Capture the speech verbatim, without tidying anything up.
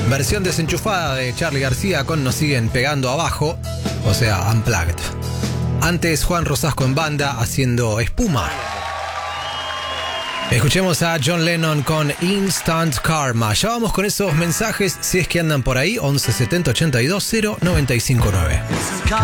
Versión desenchufada de Charly García con Nos siguen pegando abajo, o sea, Unplugged. Antes Juan Rosasco en banda haciendo Espuma. Escuchemos a John Lennon con Instant Karma. Ya vamos con esos mensajes, si es que andan por ahí, once setenta ochenta y dos cero noventa y cinco nueve.